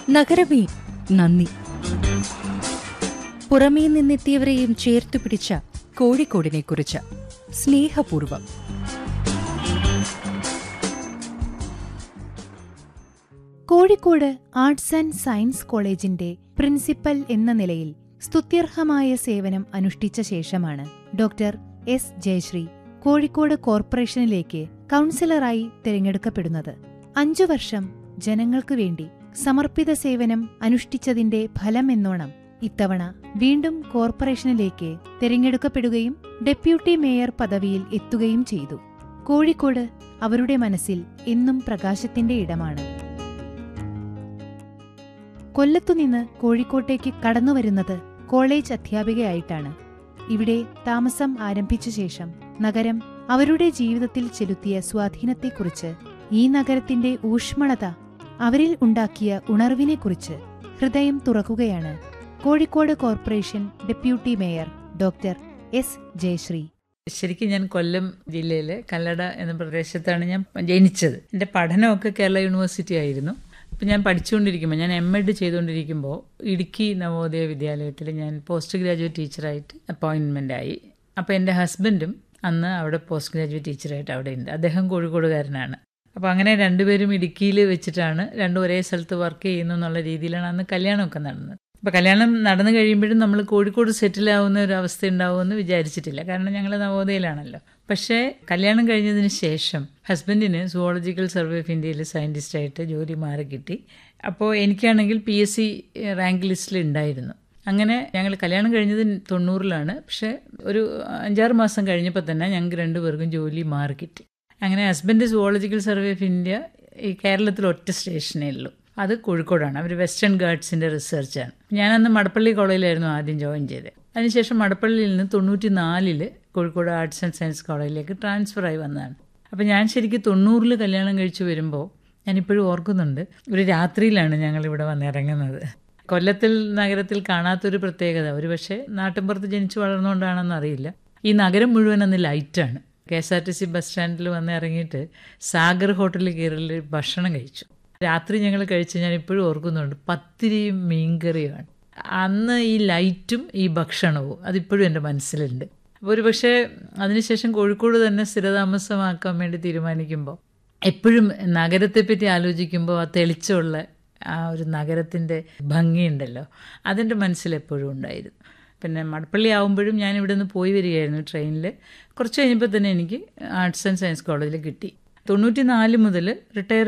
നഗരമേ നന്ദി. പുറമേ നിന്നെത്തിയവരെയും ചേർത്തുപിടിച്ച കോഴിക്കോടിനെക്കുറിച്ച് സ്നേഹപൂർവം. കോഴിക്കോട് ആർട്സ് ആൻഡ് സയൻസ് കോളേജിന്റെ പ്രിൻസിപ്പൽ എന്ന നിലയിൽ സ്തുത്യർഹമായ സേവനം അനുഷ്ഠിച്ച ശേഷമാണ് ഡോക്ടർ എസ് ജയശ്രീ കോഴിക്കോട് കോർപ്പറേഷനിലേക്ക് കൗൺസിലറായി തിരഞ്ഞെടുക്കപ്പെടുന്നത്. 5 വർഷം ജനങ്ങൾക്കു വേണ്ടി സമർപ്പിത സേവനം അനുഷ്ഠിച്ചതിന്റെ ഫലമെന്നോണം ഇത്തവണ വീണ്ടും കോർപ്പറേഷനിലേക്ക് തിരഞ്ഞെടുക്കപ്പെടുകയും ഡെപ്യൂട്ടി മേയർ പദവിയിൽ എത്തുകയും ചെയ്തു. കോഴിക്കോട് അവരുടെ മനസ്സിൽ എന്നും പ്രകാശത്തിന്റെ ഇടമാണ്. കൊല്ലത്തുനിന്ന് കോഴിക്കോട്ടേക്ക് കടന്നുവരുന്നത് കോളേജ് അധ്യാപികയായിട്ടാണ്. ഇവിടെ താമസം ആരംഭിച്ച ശേഷം നഗരം അവരുടെ ജീവിതത്തിൽ ചെലുത്തിയ സ്വാധീനത്തെക്കുറിച്ച്, ഈ നഗരത്തിന്റെ ഊഷ്മളത അവരിൽ ഉണ്ടാക്കിയ ഉണർവിനെക്കുറിച്ച് ഹൃദയം തുറക്കുകയാണ് Kozhikode corporation deputy mayor doctor S Jayashree. ശരിക്കും ഞാൻ കൊല്ലം ജില്ലയിലെ കല്ലട എന്ന പ്രദേശത്താണ് ഞാൻ ജനിച്ചത്. എൻ്റെ പഠനമൊക്കെ കേരള യൂണിവേഴ്സിറ്റി ആയിരുന്നു. അപ്പം ഞാൻ പഠിച്ചുകൊണ്ടിരിക്കുമ്പോൾ, ഞാൻ MEd ചെയ്തുകൊണ്ടിരിക്കുമ്പോൾ ഇടുക്കി നവോദയ വിദ്യാലയത്തിൽ ഞാൻ പോസ്റ്റ് ഗ്രാജുവേറ്റ് ടീച്ചറായിട്ട് അപ്പോയിൻമെൻ്റ് ആയി. അപ്പോൾ എൻ്റെ ഹസ്ബൻഡും അന്ന് അവിടെ പോസ്റ്റ് ഗ്രാജുവേറ്റ് ടീച്ചറായിട്ട് അവിടെ ഉണ്ട്. അദ്ദേഹം കോഴിക്കോടുകാരനാണ്. അപ്പോൾ അങ്ങനെ രണ്ടുപേരും ഇടുക്കിയിൽ വെച്ചിട്ടാണ് രണ്ടും ഒരേ സ്ഥലത്ത് വർക്ക് ചെയ്യുന്നു എന്നുള്ള രീതിയിലാണ് അന്ന് കല്യാണമൊക്കെ നടന്നത്. അപ്പോൾ കല്യാണം നടന്നു കഴിയുമ്പോഴും നമ്മൾ കോഴിക്കോട് സെറ്റിലാവുന്ന ഒരു അവസ്ഥ ഉണ്ടാവുമെന്ന് വിചാരിച്ചിട്ടില്ല. കാരണം ഞങ്ങൾ നവോദയയിലാണല്ലോ. പക്ഷേ കല്യാണം കഴിഞ്ഞതിന് ശേഷം ഹസ്ബൻഡിന് സുവോളജിക്കൽ സർവേ ഓഫ് ഇന്ത്യയിൽ സയൻറ്റിസ്റ്റായിട്ട് ജോലി മാറി കിട്ടി. അപ്പോൾ എനിക്കാണെങ്കിൽ PSC റാങ്ക് ലിസ്റ്റിൽ ഉണ്ടായിരുന്നു. അങ്ങനെ ഞങ്ങൾ കല്യാണം കഴിഞ്ഞത് 90-ലാണ്. പക്ഷേ ഒരു 5-6 മാസം കഴിഞ്ഞപ്പോൾ തന്നെ ഞങ്ങൾക്ക് രണ്ടുപേർക്കും ജോലി മാറി കിട്ടി. അങ്ങനെ husband zoological survey of India ഈ കേരളത്തിൽ ഒറ്റ സ്റ്റേഷനേ ഉള്ളൂ, അത് കോഴിക്കോടാണ്. അവർ വെസ്റ്റേൺ ഗാർഡ്സിൻ്റെ റിസർച്ചാണ്. ഞാനന്ന് മടപ്പള്ളി കോളേജിലായിരുന്നു ആദ്യം ജോയിൻ ചെയ്തത്. അതിനുശേഷം മടപ്പള്ളിയിൽ നിന്ന് 94-ൽ കോഴിക്കോട് ആർട്സ് ആൻഡ് സയൻസ് കോളേജിലേക്ക് ട്രാൻസ്ഫറായി വന്നതാണ്. അപ്പോൾ ഞാൻ ശരിക്കും 90-ൽ കല്യാണം കഴിച്ചു വരുമ്പോൾ ഞാനിപ്പോഴും ഓർക്കുന്നുണ്ട്, ഒരു രാത്രിയിലാണ് ഞങ്ങളിവിടെ വന്നിറങ്ങുന്നത്. കൊല്ലത്തിൽ നഗരത്തിൽ കാണാത്തൊരു പ്രത്യേകത, ഒരു പക്ഷേ നാട്ടിൻപുറത്ത് ജനിച്ചു വളർന്നുകൊണ്ടാണെന്ന് അറിയില്ല, ഈ നഗരം മുഴുവൻ അന്ന് ലൈറ്റാണ്. KSRTC ബസ് സ്റ്റാൻഡിൽ വന്ന് ഇറങ്ങിയിട്ട് സാഗർ ഹോട്ടലിൽ കയറി ഭക്ഷണം കഴിച്ചു. രാത്രി ഞങ്ങൾ കഴിച്ച് ഞാൻ ഇപ്പോഴും ഓർക്കുന്നുണ്ട്, പത്തിരിയും മീൻകറിയുമാണ്. അന്ന് ഈ ലൈറ്റും ഈ ഭക്ഷണവും അതിപ്പോഴും എൻ്റെ മനസ്സിലുണ്ട്. അപ്പോൾ ഒരു പക്ഷേ അതിനുശേഷം കോഴിക്കോട് തന്നെ സ്ഥിരതാമസമാക്കാൻ വേണ്ടി തീരുമാനിക്കുമ്പോൾ എപ്പോഴും നഗരത്തെപ്പറ്റി ആലോചിക്കുമ്പോൾ ആ തെളിച്ചമുള്ള ആ ഒരു നഗരത്തിൻ്റെ ഭംഗിയുണ്ടല്ലോ, അതെൻ്റെ മനസ്സിലെപ്പോഴും ഉണ്ടായിരുന്നു. പിന്നെ മടപ്പള്ളി ആകുമ്പോഴും ഞാൻ ഇവിടെ നിന്ന് പോയി വരികയായിരുന്നു ട്രെയിനിൽ. കുറച്ച് കഴിഞ്ഞപ്പോൾ തന്നെ എനിക്ക് ആർട്സ് ആൻഡ് സയൻസ് കോളേജിൽ കിട്ടി. 94 മുതൽ റിട്ടയർ